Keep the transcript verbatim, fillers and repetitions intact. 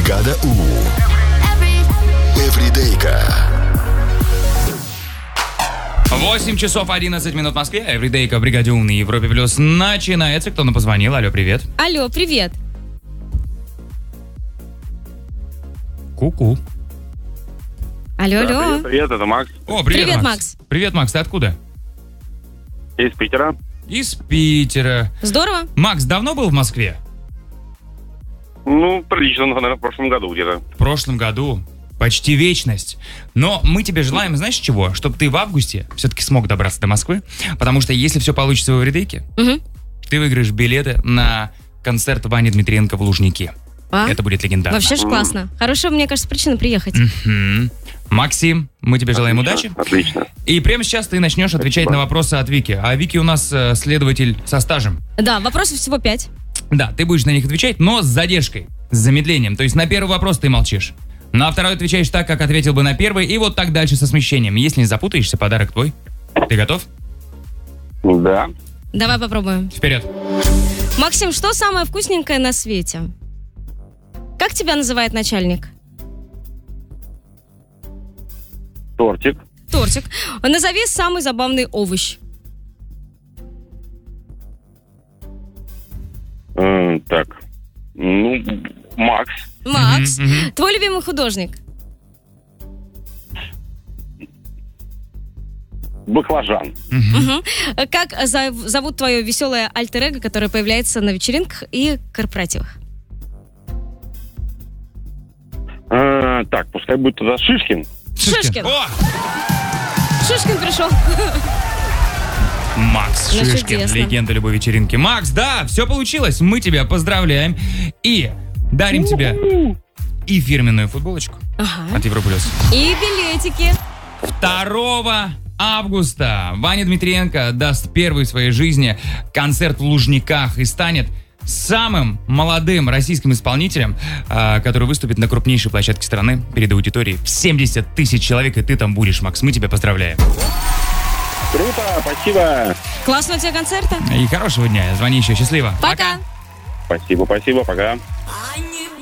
Бригада У. Эвридейка. восемь часов одиннадцать минут в Москве. Эвридейка в Бригаде У на Европе Плюс начинается. Кто нам позвонил? Алло, привет. Алло, привет. Ку-ку. Алло, Да, алло. привет, привет, это Макс О, привет, Привет, Макс. Макс. Привет, Макс, ты откуда? из Питера. Из Питера. Здорово. Макс, давно был в Москве? Ну, прилично, наверное, в прошлом году где-то. В прошлом году. Почти вечность. Но мы тебе желаем, знаешь чего? Чтобы ты в августе все-таки смог добраться до Москвы. Потому что если все получится в Эвридейке, Угу. ты выиграешь билеты на концерт Вани Дмитриенко в Лужники. А? Это будет легендарно. Вообще ж классно. Хорошая, мне кажется, причина приехать. Мгм. Максим, мы тебе желаем удачи. Отлично. И прямо сейчас ты начнешь отвечать на вопросы от Вики. А Вики у нас э, следователь со стажем. Да, вопросов всего пять. Да, ты будешь на них отвечать, но с задержкой, с замедлением. То есть на первый вопрос ты молчишь. На второй отвечаешь так, как ответил бы на первый, и вот так дальше со смещением. Если не запутаешься, подарок твой. Ты готов? Да. Давай попробуем. Вперед. Максим, что самое вкусненькое на свете? Как тебя называет начальник? Тортик. Тортик. Назови самый забавный овощ. М, так. Ну, Макс. Макс. Мгм, мгм. Твой любимый художник? Баклажан. Мгм. Как за- зовут твое веселое альтер-эго, которое появляется на вечеринках и корпоративах? А, так, пускай будет тогда Шишкин. Шишкин. О! Шишкин пришел. Макс Ну, Шишкин, чудесно. легенда любой вечеринки. Макс, да, все получилось. Мы тебя поздравляем. И дарим тебе и фирменную футболочку Ага. от Европа Плюс. И билетики. второго августа Ваня Дмитриенко даст первый в своей жизни концерт в Лужниках и станет самым молодым российским исполнителем, а, который выступит на крупнейшей площадке страны перед аудиторией в семьдесят тысяч человек, и ты там будешь, Макс. Мы тебя поздравляем. Круто, спасибо. Классного тебе концерта. И хорошего дня. Звони еще. Счастливо. Пока. Спасибо, спасибо, пока.